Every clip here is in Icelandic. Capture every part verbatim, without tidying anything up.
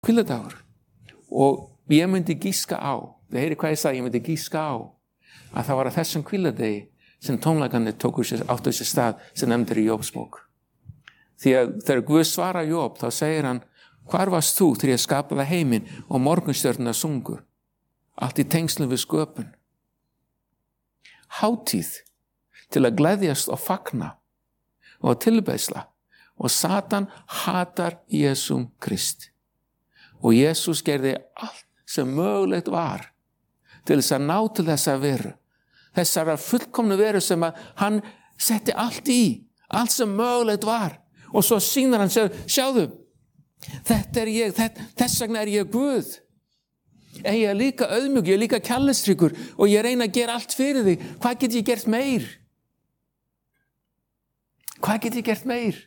hvíladagur. Og ég myndi gíska á, þið heyri hvað ég sagði, ég myndi gíska á að það var að þessum hvíladegi sem tónleikarnir tóku sér, áttu sér stað sem nefndir í Jóbsbók. Því að þegar Guð svarar Jób, þá segir hann, hvar varst þú þegar ég skapaði heiminn og morgunstjörnurnar sungu? Allt í tengslum við sköpun. Hátíð til að gleðjast og fagna og tilbeiðsla. Og Satan hatar Jesúm Krist. Og Jesús gerði allt sem mögulegt var til þess að ná til þessa veru. Þessara fullkomnu veru sem að hann setti allt í, allt sem mögulegt var. Og svo sýnar hann, segir, sjáðu, þetta er ég, þetta, þess vegna er ég Guð. En ég er líka auðmjúk, ég er líka kærleiksríkur og ég reyna að gera allt fyrir þig. Hvað get ég gert meir? Hvað get ég gert meir?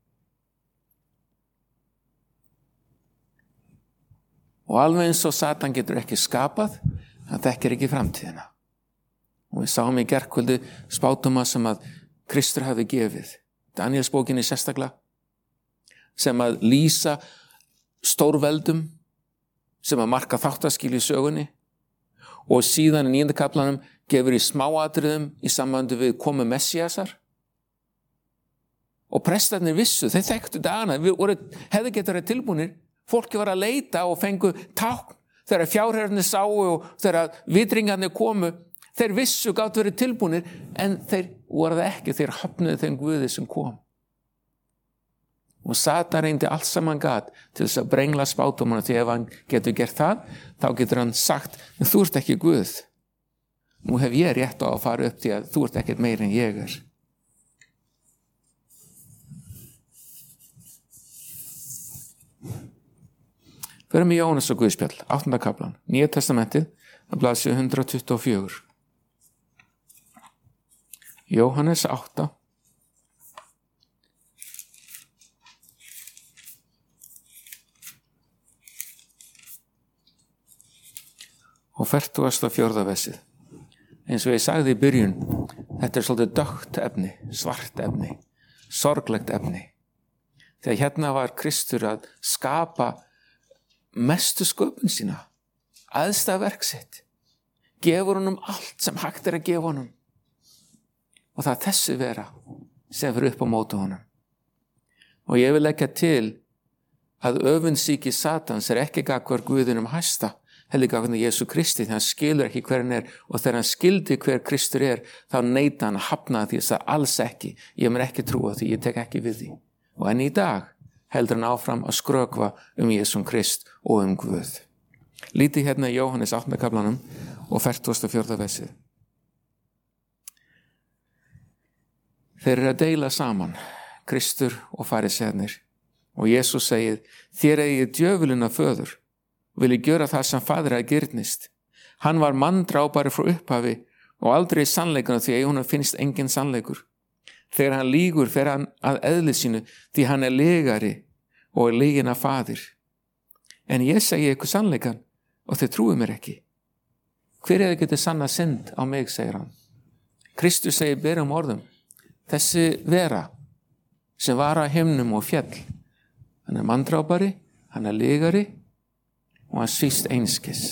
Og alveg eins og Satan getur ekki skapað, hann þekkir ekki framtíðina. Og við sáum í gærkvöldi spátuma sem að Kristur hafi gefið. Danielsbókinni sérstaklega, sem að lýsa stórveldum, sem að marka þáttaskil í sögunni, og síðan í níunda kaflanum gefur í smáatriðum í sambandi við komu Messiasar. Og prestarnir vissu, þeir þekktu dagana, við voru, hefði getur verið tilbúnir, fólki var að leita og fengu tákn þegar fjárherrarnir sáu og þegar vitringarnir komu, þeir vissu gátt verið tilbúnir, en þeir voru það ekki, þeir hafnuðu þeim Guði sem kom. Og Satan reyndi allt saman gat til þess að brengla spátumana, því ef hann getur gert það, þá getur hann sagt, en þú ert ekki Guð. Nú hef ég rétt á að fara upp því að þú ert ekkert meir en ég er. Förum í Jóhannes og Guðspjall, áttunda kaflan, Nýja testamentið, að blaðsíðu hundrað tuttugu og fjögur. Jóhannes átta. Og fertugasta og fjórða versið. Eins og ég sagði í byrjun, þetta er svolítið dökkt efni, svart efni, sorglegt efni. Þegar hérna var Kristur að skapa mestu sköpun sína, æðsta verk sitt, gefur honum allt sem hægt er að gefa honum. Og það er þessi vera sem fyrir upp á móti honum. Og ég vil leggja til að öfundsýki Satans er ekki gagnvart Guðinum hæsta, heldur gagnvart Jesú Kristi, þegar hann skilur ekki hver hann er, og þegar hann skildi hver Kristur er, þá neita hann að hafna því, þess að alls ekki, ég mér ekki trúa því, ég tek ekki við því. Og enn í dag heldur hann áfram að skrökva um Jesúm Krist og um Guð. Lítið hérna í Jóhannes áttunda kaflanum og fertugasta og fjórða versið. Þeir eru að deila saman, Kristur og farisæarnir, og Jesús segir, þér eigið djöfulinn að föður, vil ég gjöra það sem faðir að girnist. Hann var manndrápari frá upphafi og aldrei sannleikana, því að í honum finnst engin sannleikur. Þegar hann lýgur fer hann að eðli sínu, því hann er legari og er legin af faðir. En ég segi ykkur sannleikan og þið trúið mér ekki. Hver er það getið sanna synd á mig, segir hann. Kristus segir berum orðum, þessi vera sem var á himnum og fjall, hann er manndrápari, hann er legari og hann svíst einskis.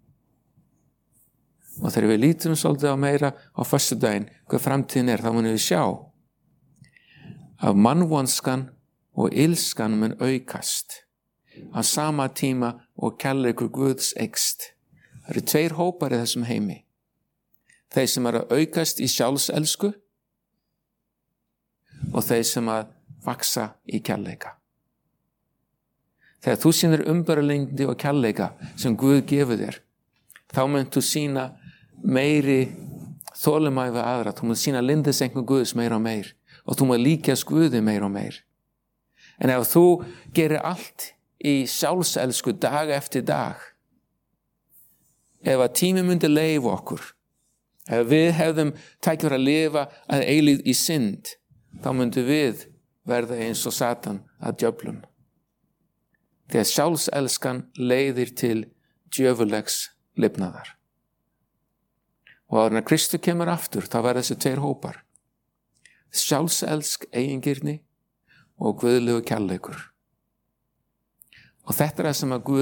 Og þegar við lítum svolítið á meira á föstudaginn hvað framtíðin er, þá munum við sjá að mannvonskan og ilskan mun aukast á sama tíma og kærleikur Guðs eykst. Það eru tveir hópar í þessum heimi. Þeir sem eru að aukast í sjálfselsku og þeir sem að vaksa í kærleika. Þegar þú sýnir umbæralengdi og kærleika sem Guð gefur þér, þá mun þú sýna meiri þolinmæði við aðra. Þú mun sýna lindisengu Guðs meir og meir. Og þú maður líkjast Guði meir og meir. En ef þú gerir allt í sjálfselsku dag eftir dag, ef að tími myndi leyfa okkur, ef við hefðum tækjur að lifa að eilíð í synd, þá myndi við verða eins og Satan að djöflum. Þegar sjálfselskan leiðir til djöfulegs lifnaðar. Og áður en Kristur kemur aftur, þá verða þessi tveir hópar. Sjálfselsk eigingirni og guðlegu kærleikur. og þetta er það sem að Guð